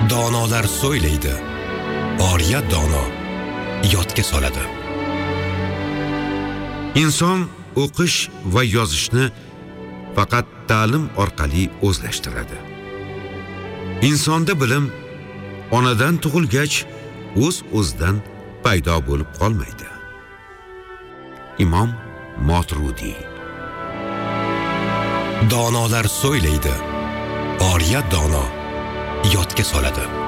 Donolar so'ylaydi, oriyat dono yodga soladi. Inson o'qish va yozishni faqat ta'lim orqali o'zlashtiradi. Insonda bilim onadan tug'ilgach o'z-o'zidan paydo bo'lib qolmaydi. Imom Moturudi. Donolar so'ylaydi, oriyat dono yodga soladi.